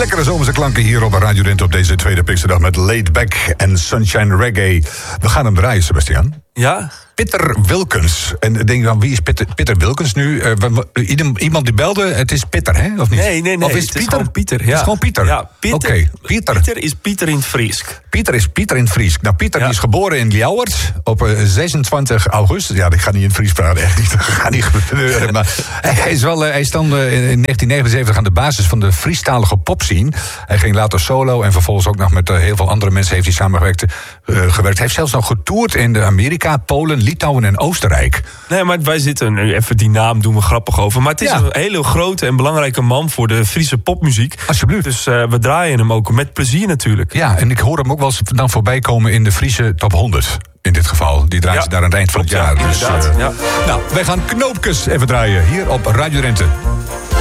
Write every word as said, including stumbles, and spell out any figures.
Lekkere zomerse klanken hier op Radio Drenthe op deze tweede Pinksterdag met Laid Back en Sunshine Reggae. We gaan hem draaien, Sebastian. Ja? Pieter Wilkens. En denk je van, wie is Pieter, Pieter Wilkens nu? Uh, iemand die belde, het is Pieter, hè? Of niet? Nee, nee, nee. Of is het, het is gewoon Pieter. Ja. Het is gewoon Pieter? Ja, Pieter. Oké, okay, Pieter. Pieter is Pieter in het Friesk. Pieter is Pieter in het Friesk. Nou, Pieter ja. die is geboren in Ljouwert op uh, zesentwintig augustus. Ja, ik ga niet in het Fries praten, echt niet. Dat gaat niet gebeuren. Maar hij, is wel, uh, hij stond uh, in negentien negenenzeventig aan de basis van de Friestalige popscene. Hij ging later solo en vervolgens ook nog met uh, heel veel andere mensen heeft hij samengewerkt. Uh, gewerkt. Hij heeft zelfs nog getoerd in de Amerika, Polen, Litouwen en Oostenrijk. Nee, maar wij zitten nu even die naam doen we grappig over. Maar het is ja. een hele grote en belangrijke man voor de Friese popmuziek. Alsjeblieft. Dus uh, we draaien hem ook met plezier natuurlijk. Ja, en ik hoor hem ook wel eens dan voorbij komen in de Friese top honderd. In dit geval. Die draaien ja. ze daar aan het eind van het jaar. Ja, dus, uh, ja. Nou, wij gaan Knoopkes even draaien hier op Radio Drenthe.